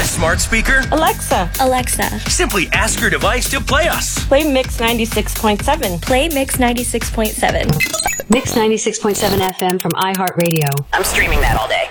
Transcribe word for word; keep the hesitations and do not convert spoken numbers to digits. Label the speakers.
Speaker 1: Want a smart speaker?
Speaker 2: Alexa.
Speaker 3: Alexa.
Speaker 1: Simply ask your device to play us.
Speaker 2: Play Mix ninety-six point seven.
Speaker 3: Play Mix ninety-six point seven.
Speaker 4: Mix ninety-six point seven F M from iHeartRadio.
Speaker 5: I'm streaming that all day.